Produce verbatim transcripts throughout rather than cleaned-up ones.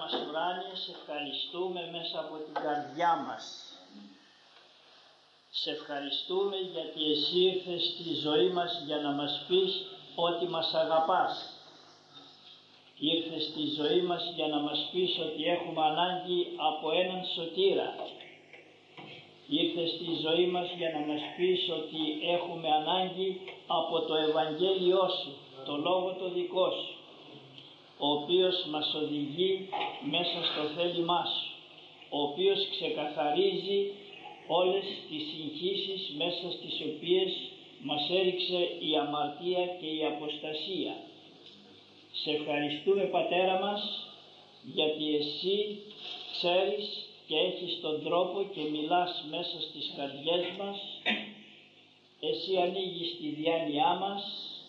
μας ουράνιε, σε ευχαριστούμε μέσα από την καρδιά μας. Σε ευχαριστούμε γιατί εσύ ήρθες στη ζωή μας για να μας πεις ότι μας αγαπάς. Ήρθες στη ζωή μας για να μας πεις ότι έχουμε ανάγκη από έναν σωτήρα. Ήρθες στη ζωή μας για να μας πεις ότι έχουμε ανάγκη από το Ευαγγέλιό σου, το Λόγο το δικό σου, ο οποίος μας οδηγεί μέσα στο θέλημά σου, ο οποίος ξεκαθαρίζει όλες τις συγχύσεις μέσα στις οποίες μας έριξε η αμαρτία και η αποστασία. Σε ευχαριστούμε, Πατέρα μας, γιατί εσύ ξέρεις και έχεις τον τρόπο και μιλάς μέσα στις καρδιές μας. Εσύ ανοίγεις τη διάνοιά μας,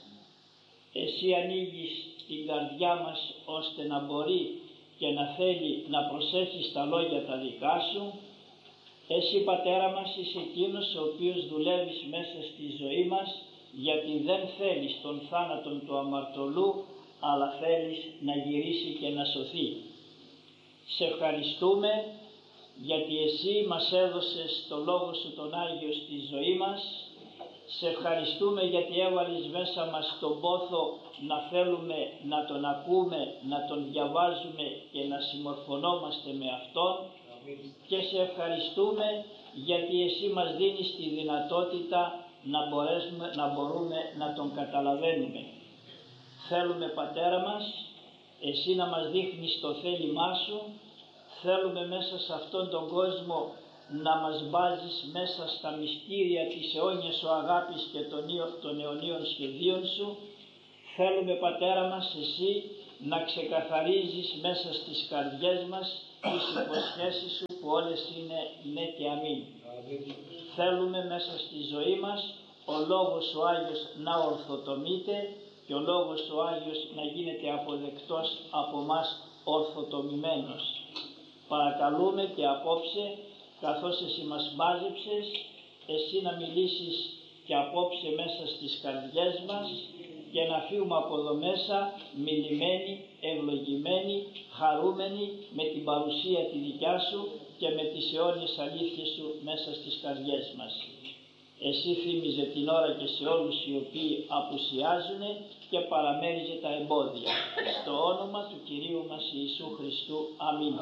εσύ ανοίγεις την καρδιά μας ώστε να μπορεί και να θέλει να προσέχει στα λόγια τα δικά σου. Εσύ, Πατέρα μας, είσαι εκείνος ο οποίος δουλεύεις μέσα στη ζωή μας, γιατί δεν θέλεις τον θάνατον του αμαρτωλού, αλλά θέλεις να γυρίσει και να σωθεί. Σε ευχαριστούμε γιατί εσύ μας έδωσες το Λόγο σου τον Άγιο στη ζωή μας. Σε ευχαριστούμε γιατί έβαλες μέσα μας τον πόθο να θέλουμε να τον ακούμε, να τον διαβάζουμε και να συμμορφωνόμαστε με Αυτόν. Και σε ευχαριστούμε γιατί εσύ μας δίνεις τη δυνατότητα να, μπορέσουμε, να μπορούμε να τον καταλαβαίνουμε. Θέλουμε, Πατέρα μας, εσύ να μας δείχνεις το θέλημά σου. Θέλουμε μέσα σε αυτόν τον κόσμο να μας βάζεις μέσα στα μυστήρια της αιώνιας σου αγάπης και των αιωνίων σχεδίων σου. Θέλουμε, Πατέρα μας, εσύ να ξεκαθαρίζεις μέσα στις καρδιές μας τις υποσχέσεις σου που όλες είναι ναι και αμήν. Θέλουμε μέσα στη ζωή μας ο Λόγος σου Άγιος να ορθοτομείται και ο Λόγος σου Άγιος να γίνεται αποδεκτός από μας ορθοτομημένος. Παρακαλούμε και απόψε, καθώς εσύ μας μάζεψες, εσύ να μιλήσεις και απόψε μέσα στις καρδιές μας και να φύγουμε από εδώ μέσα μιλημένοι, ευλογημένοι, χαρούμενοι με την παρουσία τη δικιά σου και με τις αιώνιες αλήθειες σου μέσα στις καρδιές μας. Εσύ θύμιζε την ώρα και σε όλους οι οποίοι απουσιάζουν και παραμέριζε τα εμπόδια. Στο όνομα του Κυρίου μας Ιησού Χριστού. Αμήν.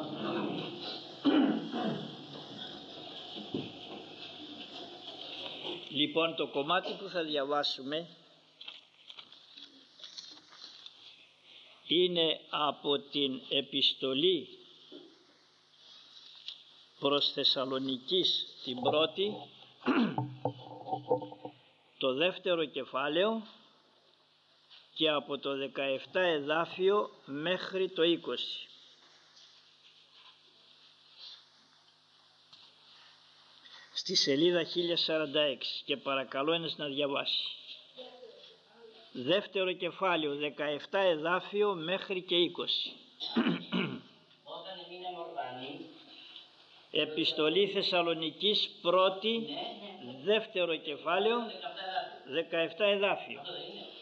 Λοιπόν, το κομμάτι που θα διαβάσουμε είναι από την επιστολή προς Θεσσαλονικής την πρώτη, το δεύτερο κεφάλαιο και από το δεκαεπτά εδάφιο μέχρι το είκοσι. Στη σελίδα χίλια σαράντα έξι και παρακαλώ ένας να διαβάσει. Δεύτερο κεφάλαιο, δεκαεπτά εδάφιο μέχρι και είκοσι. Όταν μείναμε ορφανοί, Επιστολή Θεσσαλονικής πρώτη, ναι, ναι. δεύτερο κεφάλαιο, δεκαεπτά εδάφιο. Αυτό δεν είναι.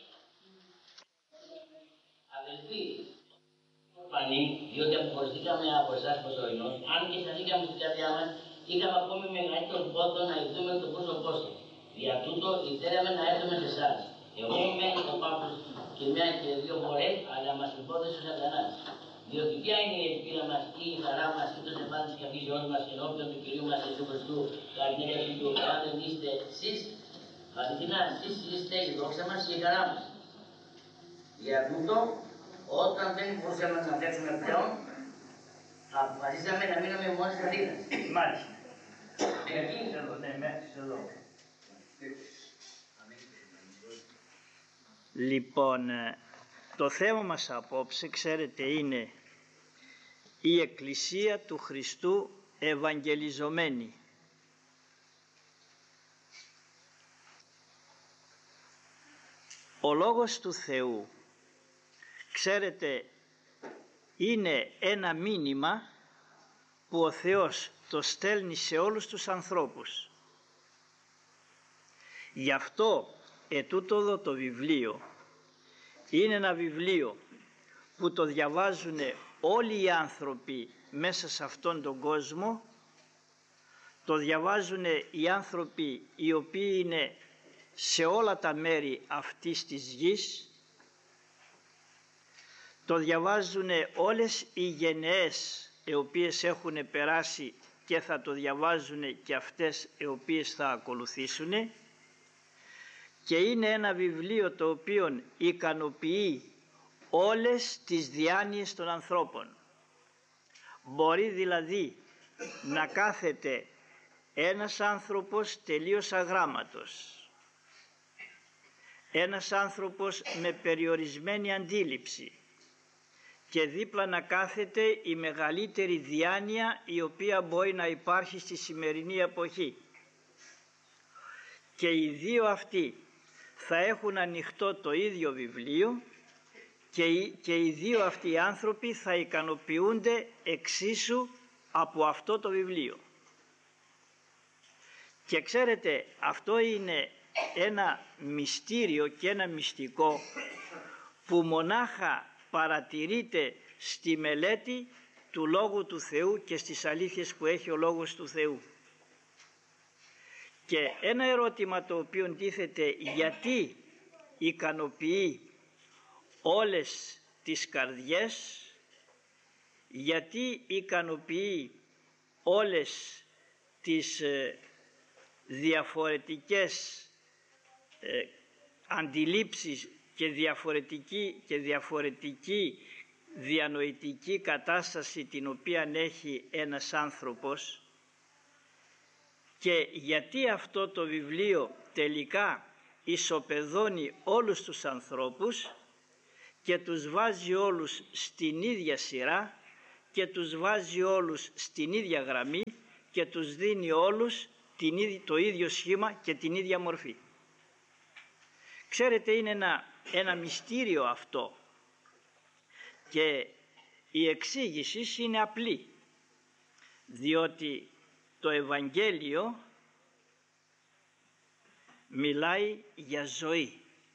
Αδελφοί, ορφανοί, διότι αποχωριστήκαμε από εσάς προσωρινώς, αν και σταθήκαμε στην καρδιά μας, είχαμε ακόμη μεγαλύτερο πόθο να ειδούμε το πρόσωπό σας. Για τούτο ήθελαμε να έρθουμε σε εσάς. Εγώ μένω το Παύλος και μια και δύο φορές, αλλά μας υπόθεσε ο Σατανάς. Διότι ποια είναι η ελπίδα μας ή η χαρά μας ή το εμφάνιση και αφήσεώς μας ενώπιον του Κυρίου μας Ιησού Χριστού, κατά την έρευνα του, αν δεν είστε εσείς, αληθινά, εσείς είστε η δόξα μας και η χαρά μας. Για τούτο, όταν δεν μπορούσαμε να τρέξουμε πλέον, αποφασίσαμε να μείνουμε μόνοι στην Αθήνα. Μάλιστα. Μέχρι εδώ, ναι, μέχρι εδώ. Λοιπόν, το θέμα μας απόψε, ξέρετε, είναι η Εκκλησία του Χριστού ευαγγελιζομένη. Ο Λόγος του Θεού, ξέρετε, είναι ένα μήνυμα που ο Θεός το στέλνει σε όλους τους ανθρώπους. Γι' αυτό ετούτο εδώ το βιβλίο είναι ένα βιβλίο που το διαβάζουν όλοι οι άνθρωποι μέσα σε αυτόν τον κόσμο, το διαβάζουν οι άνθρωποι οι οποίοι είναι σε όλα τα μέρη αυτής της γης, το διαβάζουν όλες οι γενναίες οι οποίες έχουν περάσει και θα το διαβάζουν και αυτές οι οποίες θα ακολουθήσουν, και είναι ένα βιβλίο το οποίο ικανοποιεί όλες τις διάνοιες των ανθρώπων. Μπορεί δηλαδή να κάθεται ένας άνθρωπος τελείως αγράμματος, ένας άνθρωπος με περιορισμένη αντίληψη, και δίπλα να κάθεται η μεγαλύτερη διάνοια η οποία μπορεί να υπάρχει στη σημερινή εποχή, και οι δύο αυτοί θα έχουν ανοιχτό το ίδιο βιβλίο και οι, και οι δύο αυτοί οι άνθρωποι θα ικανοποιούνται εξίσου από αυτό το βιβλίο. Και ξέρετε, αυτό είναι ένα μυστήριο και ένα μυστικό που μονάχα παρατηρείται στη μελέτη του Λόγου του Θεού και στις αλήθειες που έχει ο Λόγος του Θεού. Και ένα ερώτημα το οποίο τίθεται, γιατί ικανοποιεί όλες τις καρδιές, γιατί ικανοποιεί όλες τις ε, διαφορετικές ε, αντιλήψεις και διαφορετική, και διαφορετική διανοητική κατάσταση την οποία έχει ένας άνθρωπος, και γιατί αυτό το βιβλίο τελικά ισοπεδώνει όλους τους ανθρώπους και τους βάζει όλους στην ίδια σειρά και τους βάζει όλους στην ίδια γραμμή και τους δίνει όλους την, το ίδιο σχήμα και την ίδια μορφή. Ξέρετε, είναι ένα, ένα μυστήριο αυτό, και η εξήγηση είναι απλή, διότι το Ευαγγέλιο μιλάει για ζωή,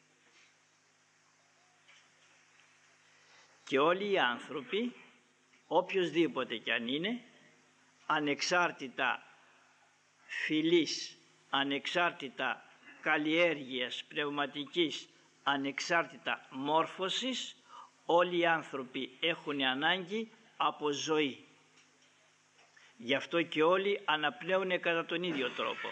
και όλοι οι άνθρωποι, οποιοσδήποτε κι αν είναι, ανεξάρτητα φυλής, ανεξάρτητα καλλιέργειας πνευματικής, ανεξάρτητα μόρφωσης, όλοι οι άνθρωποι έχουν ανάγκη από ζωή. Γι' αυτό και όλοι αναπνέουν κατά τον ίδιο τρόπο.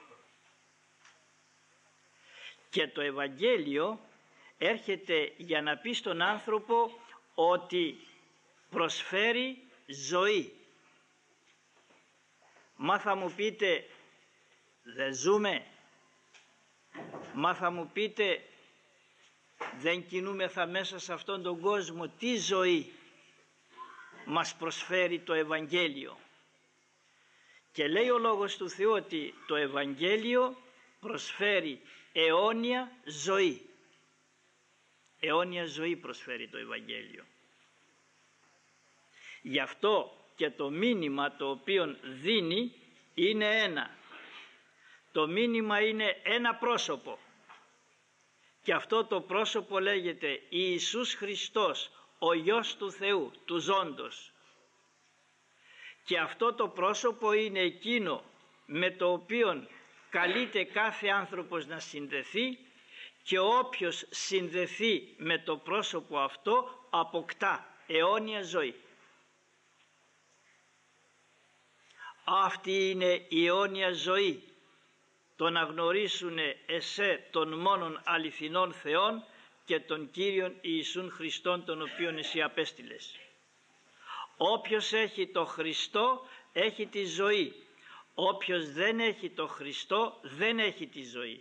Και το Ευαγγέλιο έρχεται για να πει στον άνθρωπο ότι προσφέρει ζωή. Μα θα μου πείτε, δεν ζούμε? Μα θα μου πείτε, δεν κινούμεθα μέσα σε αυτόν τον κόσμο? Τι ζωή μας προσφέρει το Ευαγγέλιο? Και λέει ο Λόγος του Θεού ότι το Ευαγγέλιο προσφέρει αιώνια ζωή. Αιώνια ζωή προσφέρει το Ευαγγέλιο. Γι' αυτό και το μήνυμα το οποίο δίνει είναι ένα. Το μήνυμα είναι ένα πρόσωπο, και αυτό το πρόσωπο λέγεται Ιησούς Χριστός, ο Υιός του Θεού, του ζώντος. Και αυτό το πρόσωπο είναι εκείνο με το οποίο καλείται κάθε άνθρωπος να συνδεθεί, και όποιος συνδεθεί με το πρόσωπο αυτό αποκτά αιώνια ζωή. Αυτή είναι η αιώνια ζωή, το να γνωρίσουν εσέ τον μόνον αληθινών Θεόν και τον Κύριον Ιησούν Χριστόν, τον οποίον εσύ απέστειλες. Όποιος έχει το Χριστό έχει τη ζωή. Όποιος δεν έχει το Χριστό δεν έχει τη ζωή.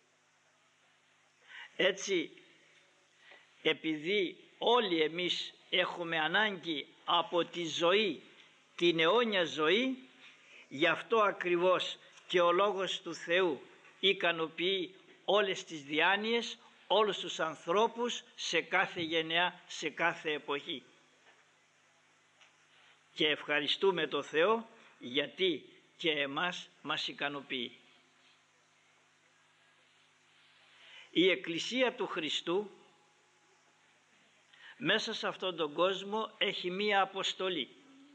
Έτσι, επειδή όλοι εμείς έχουμε ανάγκη από τη ζωή, την αιώνια ζωή, γι' αυτό ακριβώς και ο Λόγος του Θεού ικανοποιεί όλες τις διάνοιες, όλους τους ανθρώπους σε κάθε γενεά, σε κάθε εποχή. Και ευχαριστούμε το Θεό γιατί και εμάς μας ικανοποιεί. Η Εκκλησία του Χριστού μέσα σε αυτόν τον κόσμο έχει μία αποστολή.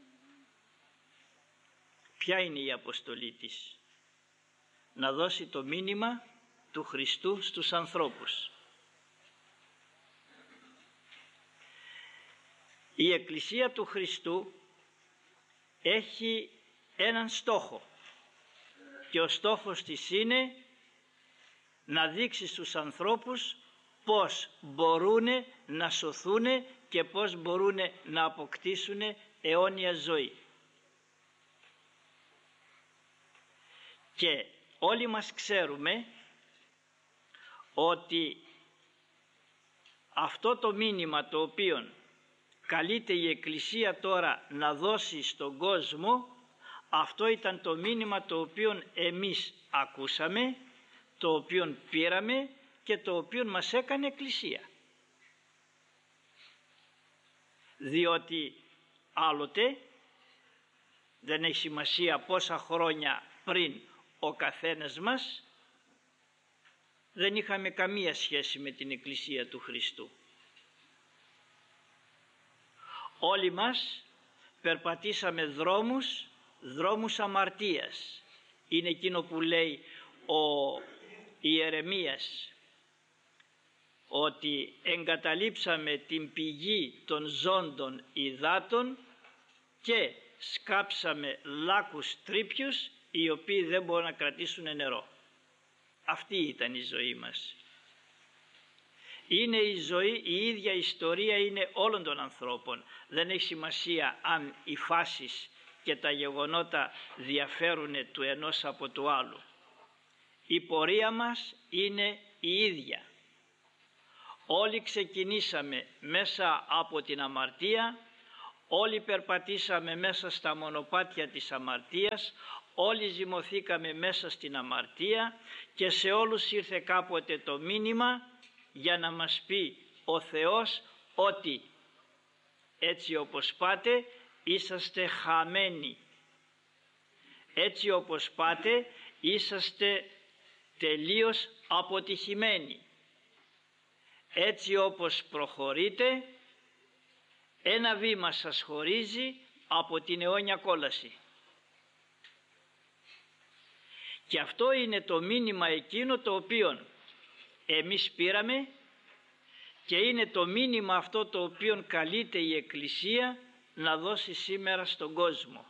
Ποια είναι η αποστολή της? Να δώσει το μήνυμα του Χριστού στους ανθρώπους. Η Εκκλησία του Χριστού έχει έναν στόχο και ο στόχος της είναι να δείξει στους ανθρώπους πώς μπορούν να σωθούν και πώς μπορούν να αποκτήσουν αιώνια ζωή. Και όλοι μας ξέρουμε ότι αυτό το μήνυμα το οποίο καλείται η Εκκλησία τώρα να δώσει στον κόσμο, αυτό ήταν το μήνυμα το οποίο εμείς ακούσαμε, το οποίο πήραμε και το οποίο μας έκανε Εκκλησία. Διότι άλλοτε, δεν έχει σημασία πόσα χρόνια πριν ο καθένας μας, δεν είχαμε καμία σχέση με την Εκκλησία του Χριστού. Όλοι μας περπατήσαμε δρόμους, δρόμους αμαρτίας. Είναι εκείνο που λέει ο Ιερεμίας, ότι εγκαταλείψαμε την πηγή των ζώντων υδάτων και σκάψαμε λάκους τρύπιους οι οποίοι δεν μπορούν να κρατήσουν νερό. Αυτή ήταν η ζωή μας. Είναι η ζωή, η ίδια ιστορία είναι όλων των ανθρώπων. Δεν έχει σημασία αν οι φάσεις και τα γεγονότα διαφέρουν του ενός από του άλλου. Η πορεία μας είναι η ίδια. Όλοι ξεκινήσαμε μέσα από την αμαρτία, όλοι περπατήσαμε μέσα στα μονοπάτια της αμαρτίας, όλοι ζυμωθήκαμε μέσα στην αμαρτία και σε όλους ήρθε κάποτε το μήνυμα για να μας πει ο Θεός ότι έτσι όπως πάτε είσαστε χαμένοι. Έτσι όπως πάτε είσαστε τελείως αποτυχημένοι. Έτσι όπως προχωρείτε, ένα βήμα σας χωρίζει από την αιώνια κόλαση. Και αυτό είναι το μήνυμα εκείνο το οποίο εμείς πήραμε και είναι το μήνυμα αυτό το οποίο καλείται η Εκκλησία να δώσει σήμερα στον κόσμο.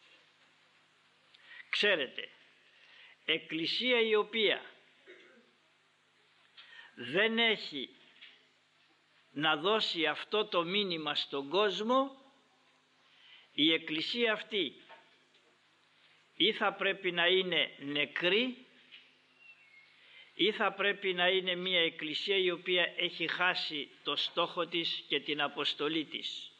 Ξέρετε, Εκκλησία η οποία δεν έχει να δώσει αυτό το μήνυμα στον κόσμο, η Εκκλησία αυτή ή θα πρέπει να είναι νεκρή ή θα πρέπει να είναι μια Εκκλησία η οποία έχει χάσει το στόχο της και την αποστολή της.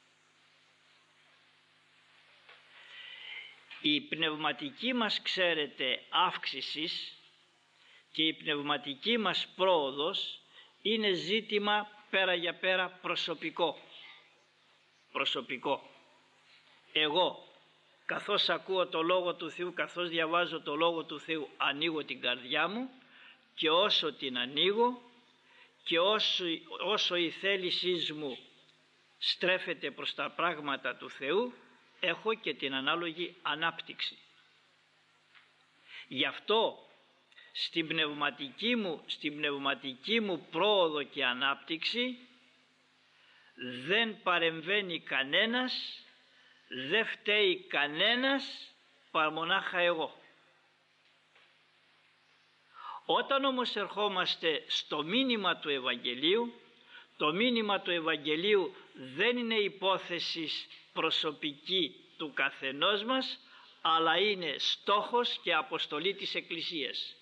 Η πνευματική μας, ξέρετε, αύξησης και η πνευματική μας πρόοδος είναι ζήτημα πέρα για πέρα προσωπικό. Προσωπικό. Εγώ, καθώς ακούω το Λόγο του Θεού, καθώς διαβάζω το Λόγο του Θεού, ανοίγω την καρδιά μου και όσο την ανοίγω και όσο, όσο η θέλησή μου στρέφεται προς τα πράγματα του Θεού, έχω και την ανάλογη ανάπτυξη. Γι' αυτό στην πνευματική μου, στην πνευματική μου πρόοδο και ανάπτυξη δεν παρεμβαίνει κανένας, δεν φταίει κανένας παρά μονάχα εγώ. Όταν όμως ερχόμαστε στο μήνυμα του Ευαγγελίου, το μήνυμα του Ευαγγελίου δεν είναι υπόθεση προσωπική του καθενός μας, αλλά είναι στόχος και αποστολή της Εκκλησίας.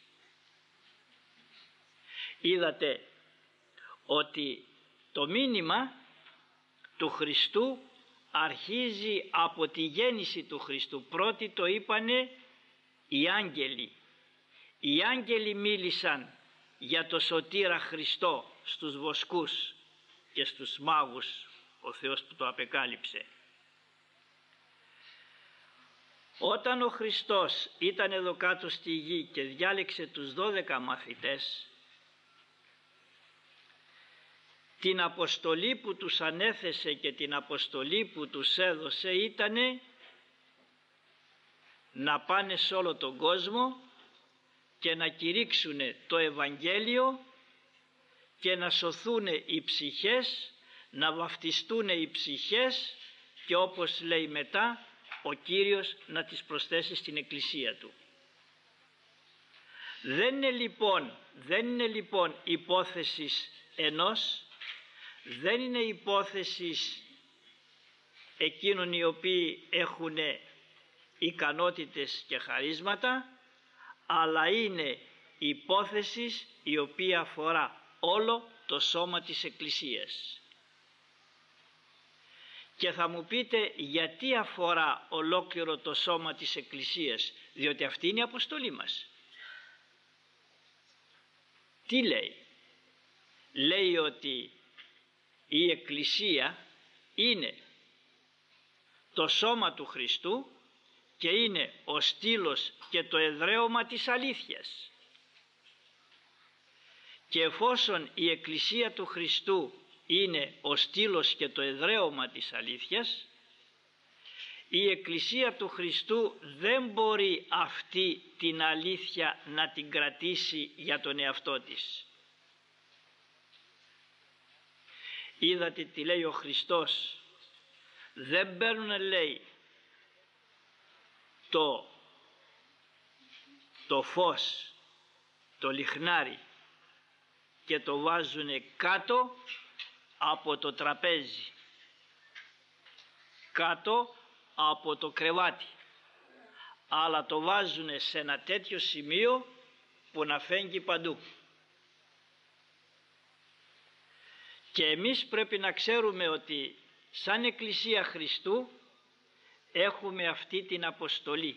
Είδατε ότι το μήνυμα του Χριστού αρχίζει από τη γέννηση του Χριστού. Πρώτοι το είπανε οι άγγελοι. Οι άγγελοι μίλησαν για το σωτήρα Χριστό στους βοσκούς και στους μάγους, ο Θεός που το απεκάλυψε. Όταν ο Χριστός ήταν εδώ κάτω στη γη και διάλεξε τους δώδεκα μαθητές, την αποστολή που τους ανέθεσε και την αποστολή που τους έδωσε ήτανε να πάνε σε όλο τον κόσμο και να κηρύξουν το Ευαγγέλιο και να σωθούν οι ψυχές, να βαφτιστούν οι ψυχές και όπως λέει μετά ο Κύριος να τις προσθέσει στην Εκκλησία Του. Δεν είναι λοιπόν, δεν είναι λοιπόν υπόθεσης ενός, δεν είναι υπόθεσης εκείνων οι οποίοι έχουν ικανότητες και χαρίσματα, αλλά είναι υπόθεσης η οποία αφορά όλο το σώμα της Εκκλησίας. Και θα μου πείτε γιατί αφορά ολόκληρο το σώμα της Εκκλησίας, διότι αυτή είναι η αποστολή μας. Τι λέει? Λέει ότι η Εκκλησία είναι το σώμα του Χριστού και είναι ο στήλος και το εδραίωμα της αλήθειας. Και εφόσον η Εκκλησία του Χριστού είναι ο στήλος και το εδραίωμα της αλήθειας, η Εκκλησία του Χριστού δεν μπορεί αυτή την αλήθεια να την κρατήσει για τον εαυτό της. Είδατε τι λέει ο Χριστός? Δεν παίρνουν, λέει, το, το φως, το λιχνάρι και το βάζουν κάτω από το τραπέζι, κάτω από το κρεβάτι, αλλά το βάζουν σε ένα τέτοιο σημείο που να φαίνεται παντού. Και εμείς πρέπει να ξέρουμε ότι σαν Εκκλησία Χριστού έχουμε αυτή την αποστολή.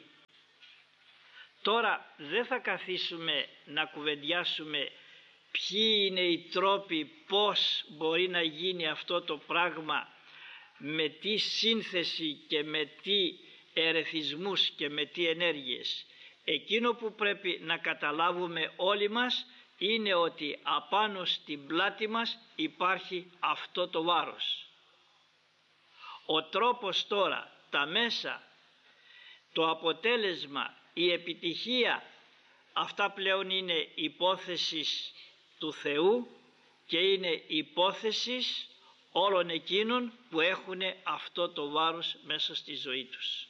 Τώρα δεν θα καθίσουμε να κουβεντιάσουμε ποιοι είναι οι τρόποι, πώς μπορεί να γίνει αυτό το πράγμα, με τι σύνθεση και με τι ερεθισμούς και με τι ενέργειες. Εκείνο που πρέπει να καταλάβουμε όλοι μας είναι ότι απάνω στην πλάτη μας υπάρχει αυτό το βάρος. Ο τρόπος τώρα, τα μέσα, το αποτέλεσμα, η επιτυχία, αυτά πλέον είναι υπόθεσης του Θεού και είναι υπόθεσης όλων εκείνων που έχουν αυτό το βάρος μέσα στη ζωή τους.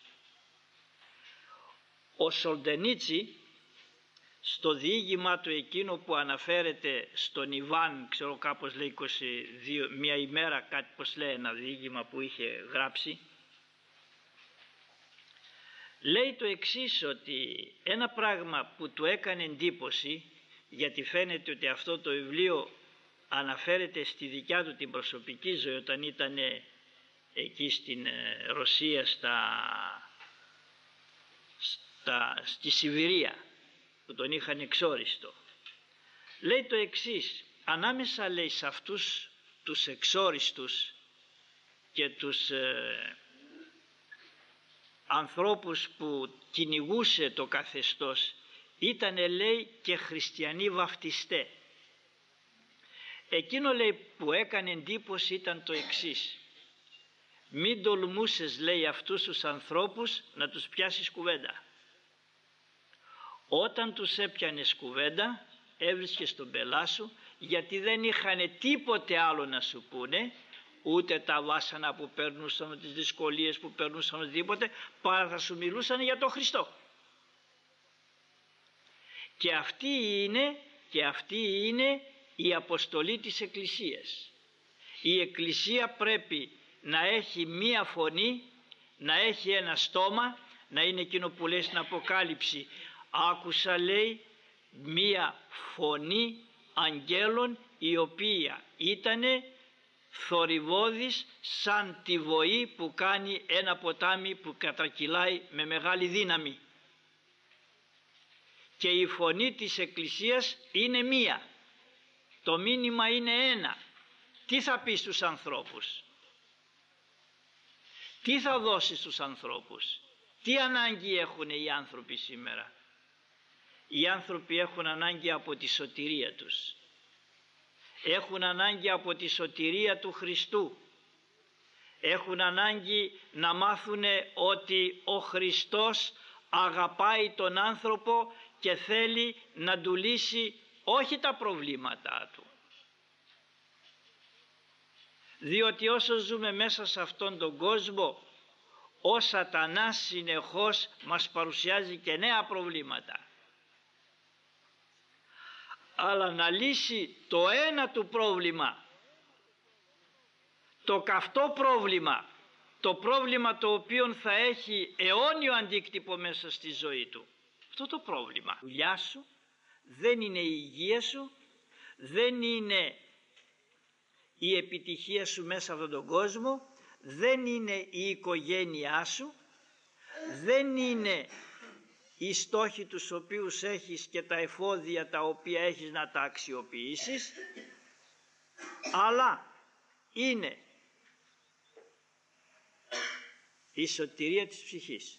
Ο Σολτενίτσι στο διήγημά του εκείνο που αναφέρεται στον Ιβάν, ξέρω κάπως λέει είκοσι δύο, μια ημέρα, κάτι πως λέει, ένα διήγημα που είχε γράψει, λέει το εξής, ότι ένα πράγμα που του έκανε εντύπωση, γιατί φαίνεται ότι αυτό το βιβλίο αναφέρεται στη δικιά του την προσωπική ζωή όταν ήταν εκεί στην Ρωσία, στα, στα, στη Σιβηρία, που τον είχαν εξόριστο. Λέει το εξής, ανάμεσα, λέει, σε αυτούς τους εξόριστους και τους ε, ανθρώπους που κυνηγούσε το καθεστώς ήτανε, λέει, και χριστιανοί βαφτιστέ. Εκείνο, λέει, που έκανε εντύπωση ήταν το εξής, μην τολμούσες, λέει, αυτούς τους ανθρώπους να τους πιάσεις κουβέντα. Όταν τους έπιανες κουβέντα έβρισκες τον πελά σου, γιατί δεν είχαν τίποτε άλλο να σου πούνε, ούτε τα βάσανα που περνούσαν, τις δυσκολίες που περνούσαν, οτιδήποτε, παρά θα σου μιλούσαν για τον Χριστό. Και αυτή είναι, και αυτή είναι η αποστολή της Εκκλησίας. Η Εκκλησία πρέπει να έχει μία φωνή, να έχει ένα στόμα, να είναι εκείνο που λέει στην Αποκάλυψη, άκουσα, λέει, μία φωνή αγγέλων η οποία ήτανε θορυβώδης σαν τη βοή που κάνει ένα ποτάμι που κατρακυλάει με μεγάλη δύναμη. Και η φωνή της Εκκλησίας είναι μία. Το μήνυμα είναι ένα. Τι θα πει στους ανθρώπους? Τι θα δώσει στους ανθρώπους? Τι ανάγκη έχουν οι άνθρωποι σήμερα? Οι άνθρωποι έχουν ανάγκη από τη σωτηρία τους. έχουν ανάγκη από τη σωτηρία του Χριστού. Έχουν ανάγκη να μάθουν ότι ο Χριστός αγαπάει τον άνθρωπο και θέλει να του λύσει όχι τα προβλήματά του. Διότι όσο ζούμε μέσα σε αυτόν τον κόσμο, ο σατανάς συνεχώς μας παρουσιάζει και νέα προβλήματα. Αλλά να λύσει το ένα του πρόβλημα, το καυτό πρόβλημα, το πρόβλημα το οποίο θα έχει αιώνιο αντίκτυπο μέσα στη ζωή του. Αυτό το πρόβλημα. Η δουλειά σου δεν είναι η υγεία σου, δεν είναι η επιτυχία σου μέσα αυτόν τον κόσμο, δεν είναι η οικογένειά σου, δεν είναι οι στόχοι τους οποίους έχεις και τα εφόδια τα οποία έχεις να τα αξιοποιήσεις, αλλά είναι η σωτηρία της ψυχής.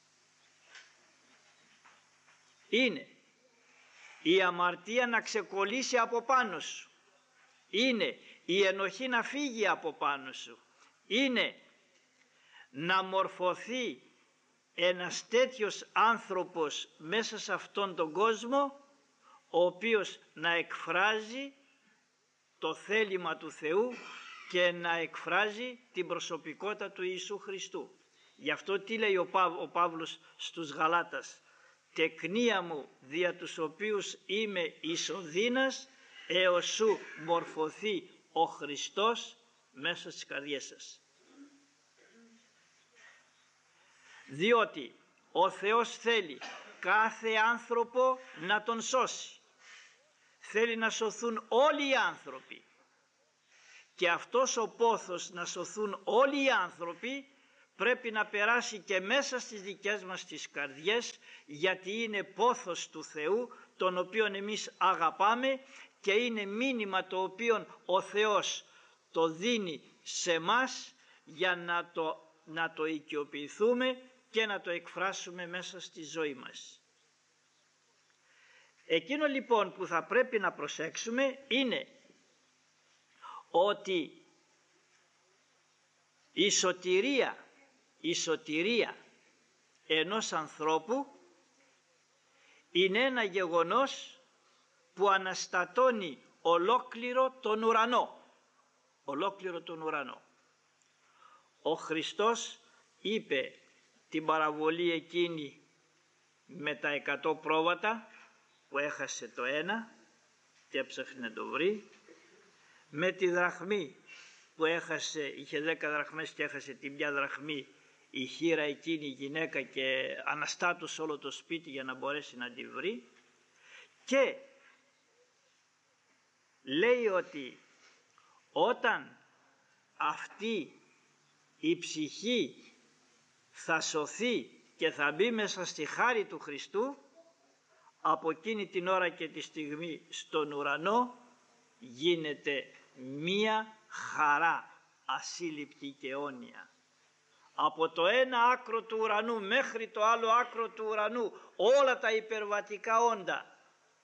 Είναι η αμαρτία να ξεκολλήσει από πάνω σου. Είναι η ενοχή να φύγει από πάνω σου. Είναι να μορφωθεί ένας τέτοιος άνθρωπος μέσα σε αυτόν τον κόσμο, ο οποίος να εκφράζει το θέλημα του Θεού και να εκφράζει την προσωπικότητα του Ιησού Χριστού. Γι' αυτό τι λέει ο, Παύ, ο Παύλος στους Γαλάτας: τεκνία μου δια τους οποίους είμαι ισοδύνας, έως σου μορφωθεί ο Χριστός μέσα στις καρδιές σας. Διότι ο Θεός θέλει κάθε άνθρωπο να τον σώσει. Θέλει να σωθούν όλοι οι άνθρωποι. Και αυτός ο πόθος να σωθούν όλοι οι άνθρωποι πρέπει να περάσει και μέσα στις δικές μας τις καρδιές, γιατί είναι πόθος του Θεού, τον οποίον εμείς αγαπάμε, και είναι μήνυμα το οποίο ο Θεός το δίνει σε μας για να το, να το οικειοποιηθούμε και να το εκφράσουμε μέσα στη ζωή μας. Εκείνο λοιπόν που θα πρέπει να προσέξουμε είναι ότι η σωτηρία, η σωτηρία ενός ανθρώπου είναι ένα γεγονός που αναστατώνει ολόκληρο τον ουρανό. Ολόκληρο τον ουρανό. Ο Χριστός είπε την παραβολή εκείνη με τα εκατό πρόβατα που έχασε το ένα και έψαχνε να το βρει, με τη δραχμή που έχασε, είχε δέκα δραχμές και έχασε τη μια δραχμή, η χήρα εκείνη η γυναίκα, και αναστάτωσε όλο το σπίτι για να μπορέσει να τη βρει. Και λέει ότι όταν αυτή η ψυχή θα σωθεί και θα μπει μέσα στη χάρη του Χριστού, από εκείνη την ώρα και τη στιγμή στον ουρανό γίνεται μία χαρά ασύλληπτη και αιώνια. Από το ένα άκρο του ουρανού μέχρι το άλλο άκρο του ουρανού όλα τα υπερβατικά όντα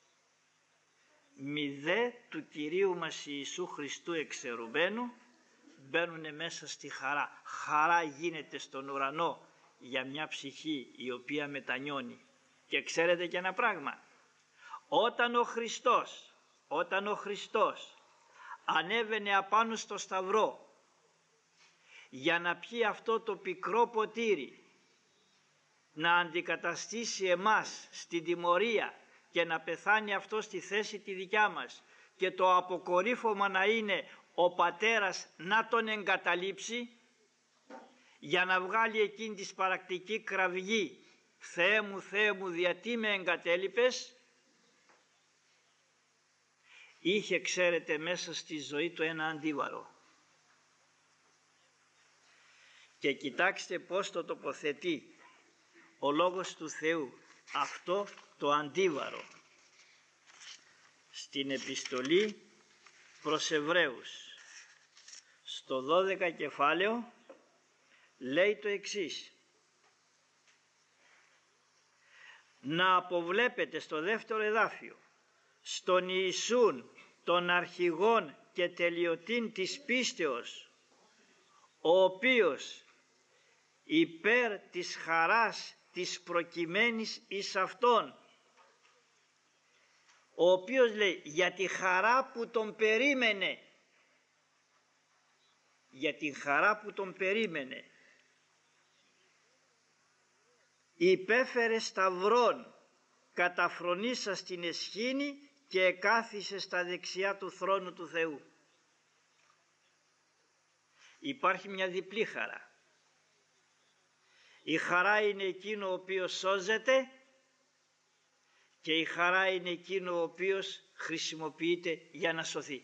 μηδέ του Κυρίου μας Ιησού Χριστού εξαιρουμένου μπαίνουν μέσα στη χαρά. Χαρά γίνεται στον ουρανό για μια ψυχή η οποία μετανιώνει. Και ξέρετε και ένα πράγμα, όταν ο Χριστός, όταν ο Χριστός ανέβαινε απάνω στο σταυρό για να πιει αυτό το πικρό ποτήρι, να αντικαταστήσει εμάς στην τιμωρία και να πεθάνει αυτό στη θέση τη δικιά μας, και το αποκορύφωμα να είναι ο πατέρας να τον εγκαταλείψει για να βγάλει εκείνη τη σπαρακτική κραυγή «Θεέ μου, Θεέ μου, γιατί με εγκατέλειπες», είχε, ξέρετε, μέσα στη ζωή του ένα αντίβαρο. Και κοιτάξτε πώς το τοποθετεί ο Λόγος του Θεού αυτό το αντίβαρο στην επιστολή προς Εβραίους στο δώδεκα κεφάλαιο. Λέει το εξής: να αποβλέπετε, στο δεύτερο εδάφιο, στον Ιησούν των αρχηγών και τελειωτήν της πίστεως, ο οποίος υπέρ της χαράς της προκειμένης εις αυτόν, ο οποίος λέει για τη χαρά που τον περίμενε, για τη χαρά που τον περίμενε, υπέφερε σταυρών, καταφρονήσας την εσχήνη και εκάθισε στα δεξιά του θρόνου του Θεού. Υπάρχει μια διπλή χαρά. Η χαρά είναι εκείνο ο οποίος σώζεται και η χαρά είναι εκείνο ο οποίος χρησιμοποιείται για να σωθεί.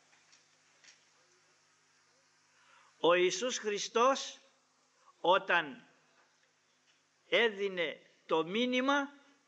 Ο Ιησούς Χριστός όταν έδινε το μήνυμα,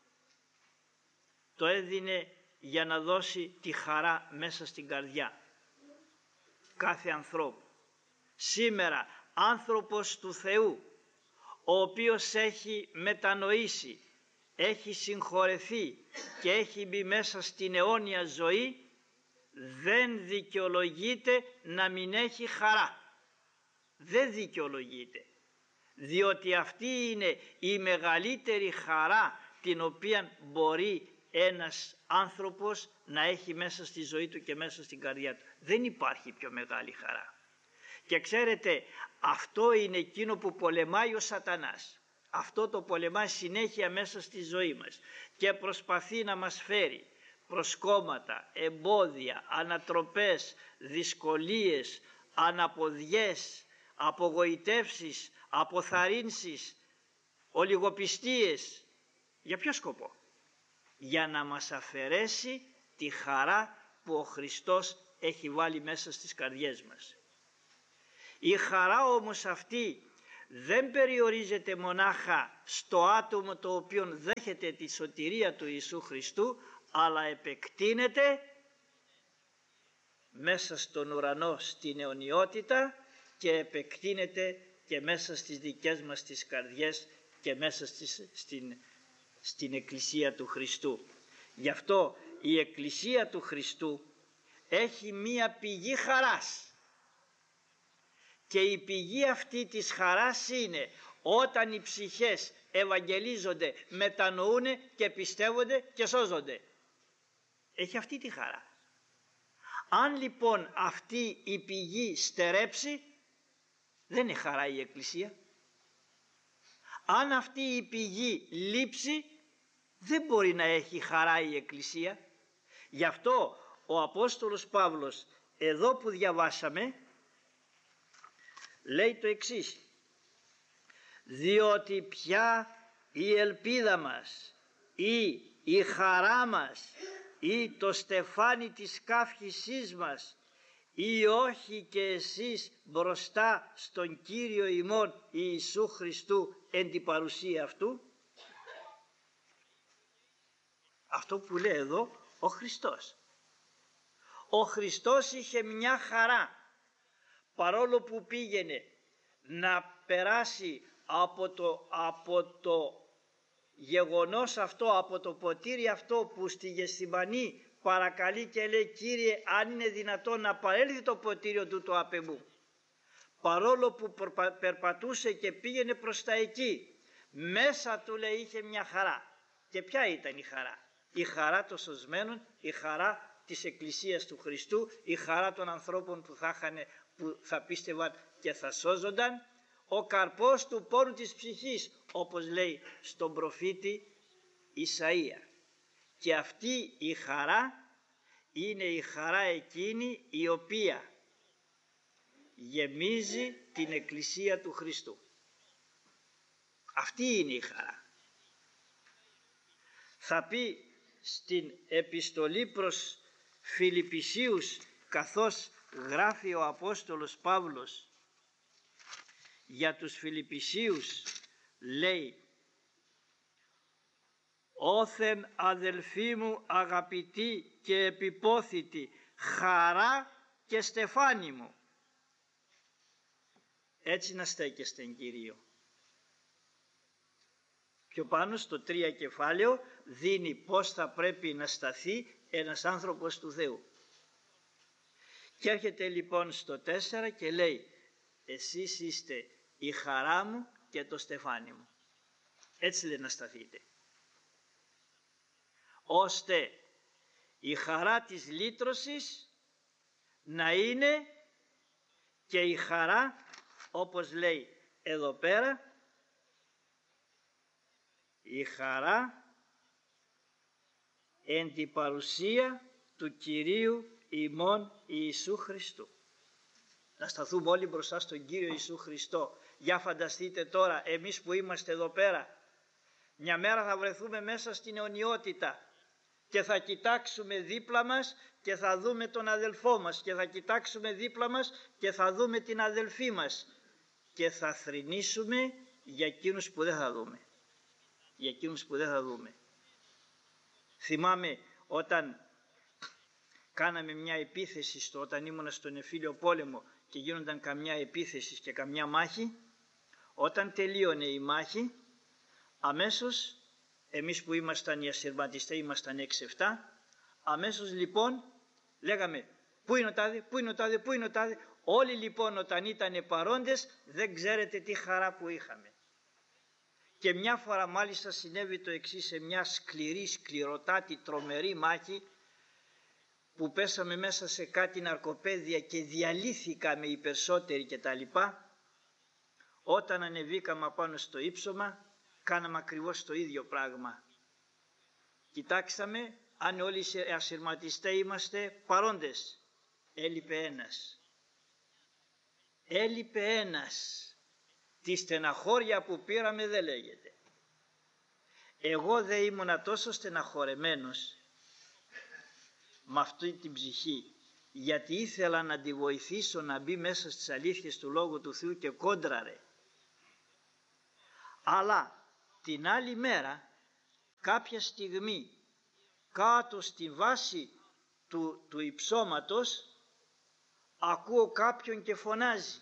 το έδινε για να δώσει τη χαρά μέσα στην καρδιά κάθε ανθρώπου. Σήμερα άνθρωπος του Θεού, ο οποίος έχει μετανοήσει, έχει συγχωρεθεί και έχει μπει μέσα στην αιώνια ζωή, δεν δικαιολογείται να μην έχει χαρά. Δεν δικαιολογείται, διότι αυτή είναι η μεγαλύτερη χαρά την οποία μπορεί ένας άνθρωπος να έχει μέσα στη ζωή του και μέσα στην καρδιά του. Δεν υπάρχει πιο μεγάλη χαρά. Και ξέρετε, αυτό είναι εκείνο που πολεμάει ο σατανάς. Αυτό το πολεμάει συνέχεια μέσα στη ζωή μας και προσπαθεί να μας φέρει προσκόμματα, εμπόδια, ανατροπές, δυσκολίες, αναποδιές, απογοητεύσεις, αποθαρρύνσεις, ολιγοπιστίες. Για ποιο σκοπό? Για να μας αφαιρέσει τη χαρά που ο Χριστός έχει βάλει μέσα στις καρδιές μας. Η χαρά όμως αυτή δεν περιορίζεται μονάχα στο άτομο το οποίο δέχεται τη σωτηρία του Ιησού Χριστού, αλλά επεκτείνεται μέσα στον ουρανό στην αιωνιότητα και επεκτείνεται και μέσα στις δικές μας τις καρδιές και μέσα στις, στην, στην Εκκλησία του Χριστού. Γι' αυτό η Εκκλησία του Χριστού έχει μία πηγή χαράς. Και η πηγή αυτή της χαράς είναι όταν οι ψυχές ευαγγελίζονται, μετανοούν και πιστεύονται και σώζονται. Έχει αυτή τη χαρά. Αν λοιπόν αυτή η πηγή στερέψει, δεν είναι χαρά η Εκκλησία. Αν αυτή η πηγή λείψει, δεν μπορεί να έχει χαρά η Εκκλησία. Γι' αυτό ο Απόστολος Παύλος εδώ που διαβάσαμε λέει το εξής: διότι πια η ελπίδα μας ή η χαρά μας ή το στεφάνι της καύχησής μας ή όχι και εσείς μπροστά στον Κύριο ημών Ιησού Χριστού εν την παρουσία αυτού. Αυτό που λέει εδώ ο Χριστός. Ο Χριστός είχε μια χαρά, παρόλο που πήγαινε να περάσει από το, από το γεγονός αυτό, από το ποτήρι αυτό που στη Γεσημανή παρακαλεί και λέει: Κύριε, αν είναι δυνατόν να παρέλθει το ποτήριο του το απ' εμού. Παρόλο που περπατούσε και πήγαινε προς τα εκεί, μέσα του λέει είχε μια χαρά. Και ποια ήταν η χαρά? Η χαρά των σωσμένων, η χαρά της Εκκλησίας του Χριστού, η χαρά των ανθρώπων που θα, είχαν, που θα πίστευαν και θα σώζονταν, ο καρπός του πόνου της ψυχής, όπως λέει στον προφήτη Ισαΐα. Και αυτή η χαρά είναι η χαρά εκείνη η οποία γεμίζει την Εκκλησία του Χριστού. Αυτή είναι η χαρά. Θα πει στην επιστολή προς Φιλιππισίους, καθώς γράφει ο Απόστολος Παύλος για τους Φιλιππισίους, λέει: «Όθεν αδελφοί μου αγαπητοί και επιπόθητοι, χαρά και στεφάνι μου». Έτσι να στέκεστε εν Κυρίω. Πιο πάνω στο τρία κεφάλαιο δίνει πώς θα πρέπει να σταθεί ένας άνθρωπος του Θεού. Και έρχεται λοιπόν στο τέσσερα και λέει εσείς είστε η χαρά μου και το στεφάνι μου. Έτσι λέει να σταθείτε. Ώστε η χαρά της λύτρωσης να είναι και η χαρά, όπως λέει εδώ πέρα, η χαρά εν τη παρουσία του Κυρίου ημών Ιησού Χριστού. Να σταθούμε όλοι μπροστά στον Κύριο Ιησού Χριστό. Για φανταστείτε τώρα εμείς που είμαστε εδώ πέρα, μια μέρα θα βρεθούμε μέσα στην αιωνιότητα και θα κοιτάξουμε δίπλα μας και θα δούμε τον αδελφό μας και θα κοιτάξουμε δίπλα μας και θα δούμε την αδελφή μας και θα θρηνήσουμε για εκείνους που δεν θα δούμε. Για εκείνους που δεν θα δούμε. Θυμάμαι όταν κάναμε μια επίθεση στο, όταν ήμουνα στον εμφύλιο πόλεμο και γίνονταν καμιά επίθεση και καμιά μάχη, όταν τελείωνε η μάχη, αμέσως εμείς που ήμασταν οι ασυρματιστές, ήμασταν έξι εφτά, αμέσως λοιπόν λέγαμε πού είναι ο τάδε, πού είναι ο τάδε, πού είναι ο τάδε. Όλοι λοιπόν όταν ήταν παρόντες δεν ξέρετε τι χαρά που είχαμε. Και μια φορά μάλιστα συνέβη το εξής, σε μια σκληρή, σκληροτάτη, τρομερή μάχη που πέσαμε μέσα σε κάτι ναρκοπαίδια και διαλύθηκαμε οι περισσότεροι και τα λοιπά. Όταν ανεβήκαμε πάνω στο ύψωμα κάναμε ακριβώς το ίδιο πράγμα. Κοιτάξαμε αν όλοι οι ασυρματιστές είμαστε παρόντες. Έλειπε ένας. Έλειπε ένας. Τη στεναχώρια που πήραμε δεν λέγεται. Εγώ δεν ήμουνα τόσο στεναχωρεμένος με αυτή την ψυχή, γιατί ήθελα να τη βοηθήσω να μπει μέσα στις αλήθειες του Λόγου του Θεού και κόντραρε. Αλλά την άλλη μέρα κάποια στιγμή κάτω στη βάση του, του υψώματος ακούω κάποιον και φωνάζει.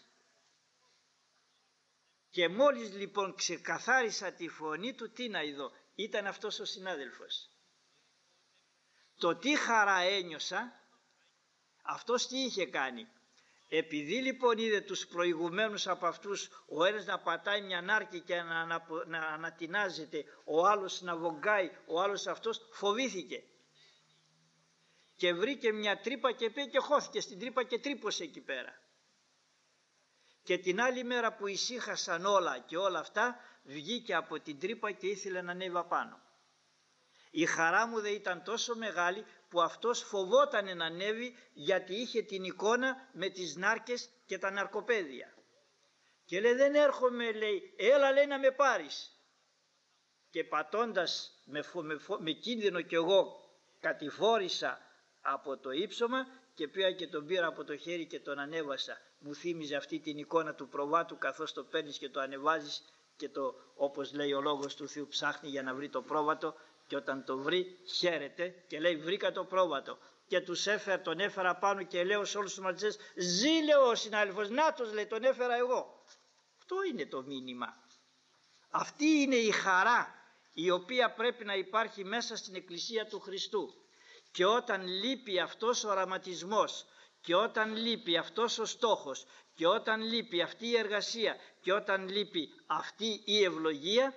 Και μόλις λοιπόν ξεκαθάρισα τη φωνή του, τι να ειδώ, ήταν αυτός ο συνάδελφος. Το τι χαρά ένιωσα, αυτός τι είχε κάνει. Επειδή λοιπόν είδε τους προηγουμένους από αυτούς, ο ένας να πατάει μια νάρκη και να, να, να ανατινάζεται, ο άλλος να βογκάει, ο άλλος αυτός, φοβήθηκε. Και βρήκε μια τρύπα και πήγε και χώθηκε στην τρύπα και τρύπωσε εκεί πέρα. Και την άλλη μέρα που ησύχασαν όλα και όλα αυτά, βγήκε από την τρύπα και ήθελε να ανέβει απάνω. Η χαρά μου δεν ήταν τόσο μεγάλη που αυτός φοβότανε να ανέβει, γιατί είχε την εικόνα με τις νάρκες και τα ναρκοπαίδια. Και λέει δεν έρχομαι, λέει, έλα λέει να με πάρεις. Και πατώντας με, φο, με, φο, με κίνδυνο κι εγώ κατηφόρησα από το ύψωμα και πήγα και τον πήρα από το χέρι και τον ανέβασα. Μου θύμιζε αυτή την εικόνα του προβάτου, καθώς το παίρνεις και το ανεβάζεις και το, όπως λέει ο Λόγος του Θεού, ψάχνει για να βρει το πρόβατο και όταν το βρει χαίρεται και λέει βρήκα το πρόβατο. Και τους έφερα, τον έφερα πάνω και λέω σε όλους τους μαθητές, ζει λέω ο συνάδελφος, νάτος λέει, τον έφερα εγώ. Αυτό είναι το μήνυμα. Αυτή είναι η χαρά η οποία πρέπει να υπάρχει μέσα στην Εκκλησία του Χριστού. Και όταν λείπει αυτός ο οραματισμός και όταν λείπει αυτός ο στόχος και όταν λείπει αυτή η εργασία και όταν λείπει αυτή η ευλογία,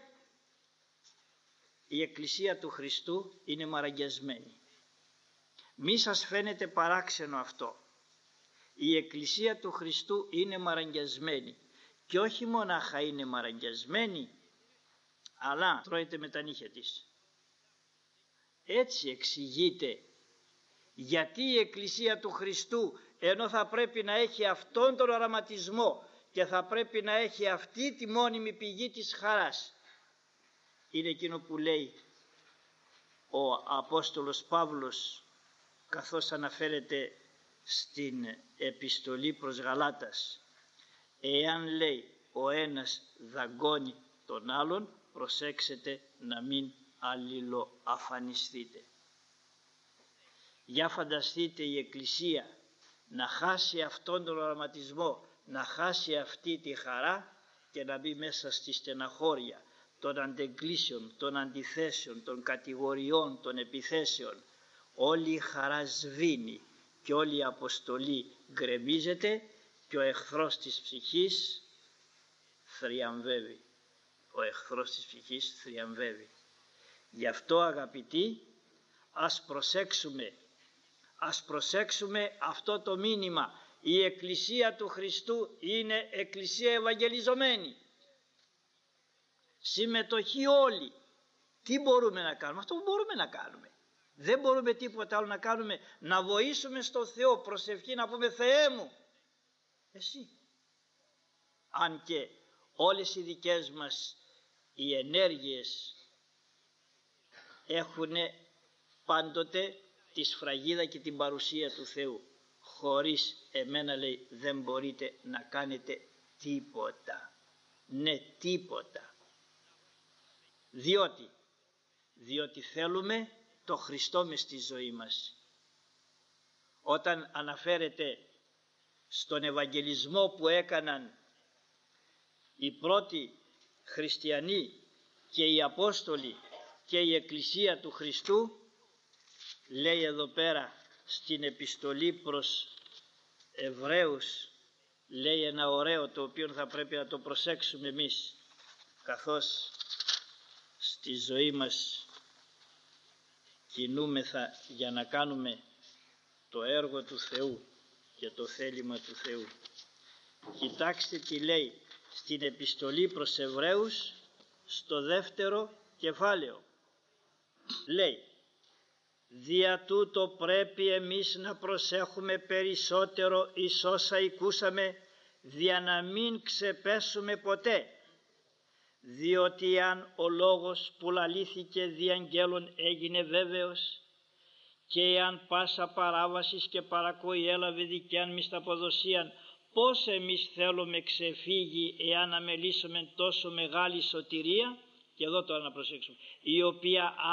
η Εκκλησία του Χριστού είναι μαραγκιασμένη. Μη σας φαίνεται παράξενο αυτό. Η Εκκλησία του Χριστού είναι μαραγκιασμένη και όχι μονάχα είναι μαραγκιασμένη, αλλά τρώεται με τα νύχια της. Έτσι εξηγείται γιατί η Εκκλησία του Χριστού, ενώ θα πρέπει να έχει αυτόν τον οραματισμό και θα πρέπει να έχει αυτή τη μόνιμη πηγή της χαράς, είναι εκείνο που λέει ο Απόστολος Παύλος καθώς αναφέρεται στην επιστολή προς Γαλάτας. Εάν λέει ο ένας δαγκώνει τον άλλον, προσέξετε να μην αλληλοαφανιστείτε. Για φανταστείτε η Εκκλησία να χάσει αυτόν τον οραματισμό, να χάσει αυτή τη χαρά και να μπει μέσα στη στεναχώρια των αντεγκλήσεων, των αντιθέσεων, των κατηγοριών, των επιθέσεων. Όλη η χαρά σβήνει και όλη η αποστολή γκρεμίζεται και ο εχθρός της ψυχής θριαμβεύει. Ο εχθρός της ψυχής θριαμβεύει. Γι' αυτό αγαπητοί, ας προσέξουμε, ας προσέξουμε αυτό το μήνυμα. Η Εκκλησία του Χριστού είναι Εκκλησία ευαγγελιζομένη. Συμμετοχή όλοι. Τι μπορούμε να κάνουμε? Αυτό που μπορούμε να κάνουμε. Δεν μπορούμε τίποτα άλλο να κάνουμε, να βοήσουμε στο Θεό, προσευχή, να πούμε Θεέ μου, εσύ. Αν και όλες οι δικές μας οι ενέργειες έχουν πάντοτε τη σφραγίδα και την παρουσία του Θεού. Χωρίς εμένα, λέει, δεν μπορείτε να κάνετε τίποτα. Ναι, τίποτα. Διότι, διότι θέλουμε το Χριστό μες στη ζωή μας. Όταν αναφέρεται στον Ευαγγελισμό που έκαναν οι πρώτοι χριστιανοί και οι Απόστολοι και η Εκκλησία του Χριστού, λέει εδώ πέρα στην επιστολή προς Εβραίους, λέει ένα ωραίο το οποίο θα πρέπει να το προσέξουμε εμείς, καθώς στη ζωή μας κινούμεθα για να κάνουμε το έργο του Θεού και το θέλημα του Θεού. Κοιτάξτε τι λέει στην επιστολή προς Εβραίους στο δεύτερο κεφάλαιο. Λέει, δια τούτο πρέπει εμείς να προσέχουμε περισσότερο εις όσα ακούσαμε, δια να μην ξεπέσουμε ποτέ. Διότι αν ο λόγος που λαλήθηκε δι' αγγέλων έγινε βέβαιος, και αν πάσα παράβασης και παρακοή έλαβε δικαίαν μισθαποδοσίαν, πώς εμείς θέλουμε ξεφύγει εάν αμελήσουμε τόσο μεγάλη σωτηρία? Και εδώ τώρα να προσέξουμε, η οποία